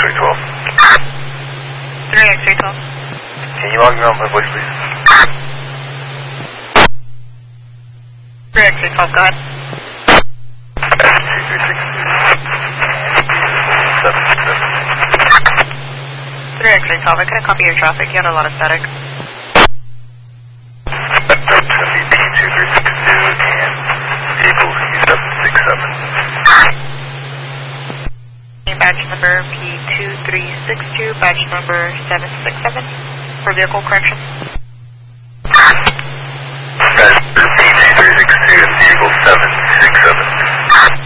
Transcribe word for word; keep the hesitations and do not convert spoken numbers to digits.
three twelve. three X three twelve. Can you log me on my voice, please? three X three twelve, go ahead. two three six seven six seven. three X three twelve, I couldn't copy your traffic, you had a lot of static. That's going to be P two three six two and vehicle C seven six seven. Badge number P two three six two, badge number seven six seven for vehicle correction.